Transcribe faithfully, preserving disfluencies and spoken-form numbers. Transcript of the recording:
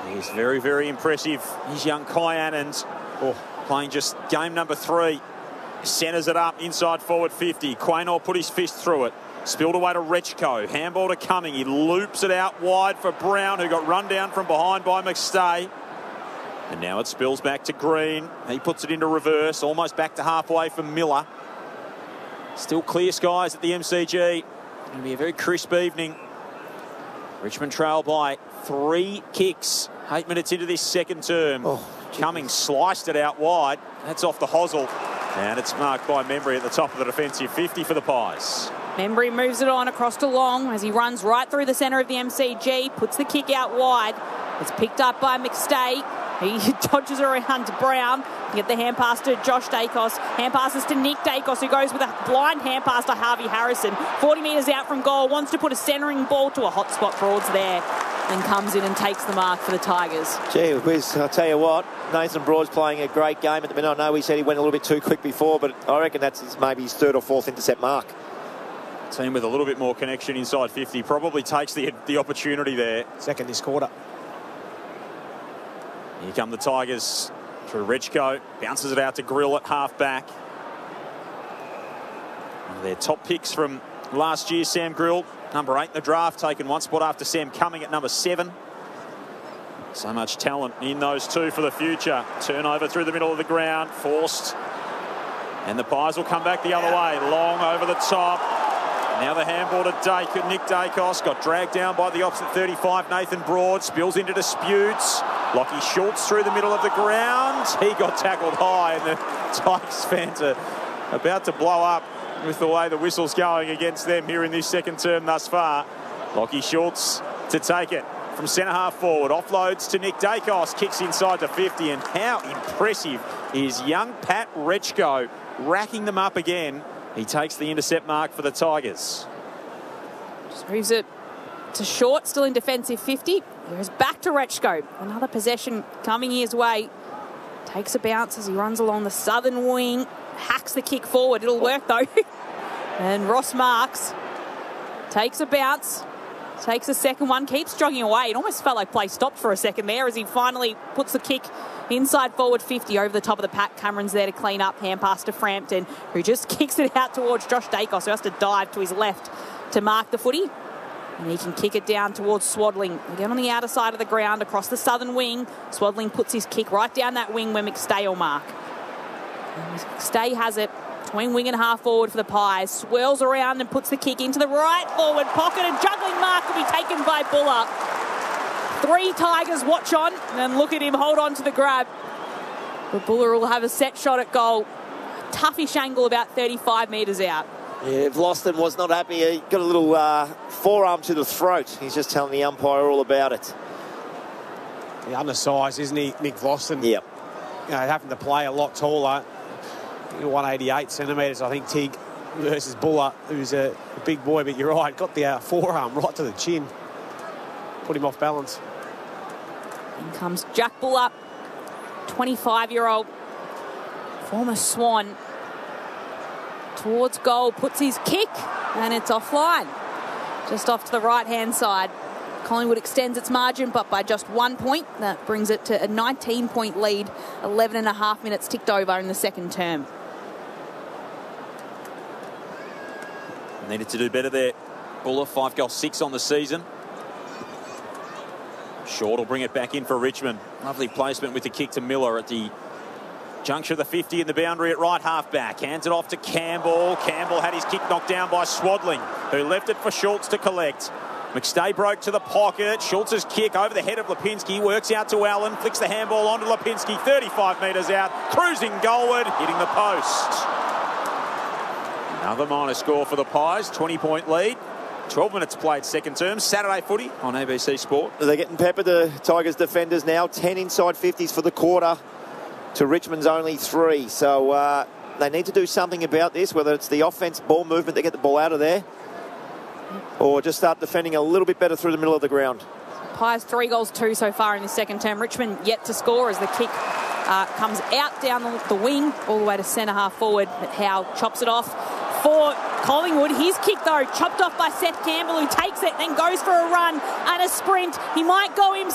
He's very, very impressive. He's young Kai Annans, oh, playing just game number three. Centres it up, inside forward fifty. Quaynor put his fist through it. Spilled away to Rechko. Handball to Cumming. He loops it out wide for Brown, who got run down from behind by McStay. And now it spills back to Green. He puts it into reverse, almost back to halfway for Miller. Still clear skies at the M C G. Going to be a very crisp evening. Richmond trail by three kicks. Eight minutes into this second term. Oh, Cumming sliced it out wide. That's off the hosel. And it's marked by Membry at the top of the defensive fifty for the Pies. Membry moves it on across to Long as he runs right through the centre of the M C G, puts the kick out wide. It's picked up by McStay. He dodges around to Brown. You get the hand pass to Josh Dacos. Hand passes to Nick Dacos, who goes with a blind hand pass to Harvey Harrison. forty metres out from goal, wants to put a centering ball to a hot spot. Broad's there and comes in and takes the mark for the Tigers. Gee whiz, I'll tell you what, Nathan Broad's playing a great game at the minute. I know he said he went a little bit too quick before, but I reckon that's his, maybe his third or fourth intercept mark. Team with a little bit more connection inside fifty probably takes the, the opportunity there. Second this quarter. Here come the Tigers through Rechko. Bounces it out to Grill at half-back. One of their top picks from last year, Sam Grill. Number eight in the draft, taken one spot after Sam Cumming at number seven. So much talent in those two for the future. Turnover through the middle of the ground, forced. And the Pies will come back the other way. Long over the top. Now the handball to Dacos. Nick Dacos got dragged down by the opposite thirty-five. Nathan Broad spills into disputes. Lockie Schultz through the middle of the ground. He got tackled high, and the Tigers fans are about to blow up with the way the whistle's going against them here in this second term thus far. Lockie Schultz to take it from centre half forward. Offloads to Nick Dacos. Kicks inside to fifty. And how impressive is young Pat Rechko, racking them up again. He takes the intercept mark for the Tigers. Just moves it to short, still in defensive fifty. Goes back to Rechko. Another possession coming his way. Takes a bounce as he runs along the southern wing. Hacks the kick forward. It'll work though. And Ross Marks takes a bounce. Takes a second one. Keeps jogging away. It almost felt like play stopped for a second there as he finally puts the kick inside forward fifty over the top of the pack. Cameron's there to clean up. Hand pass to Frampton, who just kicks it out towards Josh Dacos, who has to dive to his left to mark the footy. And he can kick it down towards Swadling. Again on the outer side of the ground, across the southern wing. Swadling puts his kick right down that wing where McStay will mark. And McStay has it between wing and half forward for the Pies. Swirls around and puts the kick into the right forward pocket. A juggling mark will be taken by Buller. Three Tigers watch on and look at him hold on to the grab. But Buller will have a set shot at goal. Toughish angle about thirty-five metres out. Yeah, Vlosten was not happy. He got a little uh, forearm to the throat. He's just telling the umpire all about it. The undersized, isn't he, Nick Vlosten? Yep. You know, having to play a lot taller. one eighty-eight centimetres, I think, Tig, versus Buller, who's a, a big boy, but you're right, got the uh, forearm right to the chin. Put him off balance. In comes Jack Buller, twenty-five-year-old former Swan. Towards goal, puts his kick, and it's offline. Just off to the right-hand side. Collingwood extends its margin, but by just one point. That brings it to a nineteen-point lead. eleven and a half minutes ticked over in the second term. Needed to do better there. Buller, five goal six on the season. Short will bring it back in for Richmond. Lovely placement with the kick to Miller at the juncture of the fifty in the boundary at right half-back. Hands it off to Campbell. Campbell had his kick knocked down by Swadling, who left it for Schultz to collect. McStay broke to the pocket. Schultz's kick over the head of Lipinski. Works out to Allen. Flicks the handball onto Lipinski. thirty-five metres out. Cruising goalward. Hitting the post. Another minor score for the Pies. twenty-point lead. twelve minutes played second term. Saturday footy on A B C Sport. They're getting peppered, the Tigers defenders now. ten inside fifties for the quarter to Richmond's only three. So uh, they need to do something about this, whether it's the offense ball movement to get the ball out of there or just start defending a little bit better through the middle of the ground. Pies three goals, two so far in the second term. Richmond yet to score as the kick uh, comes out down the, the wing all the way to centre half forward. But Howe chops it off for Collingwood. His kick, though, chopped off by Seth Campbell, who takes it, then goes for a run and a sprint. He might go himself.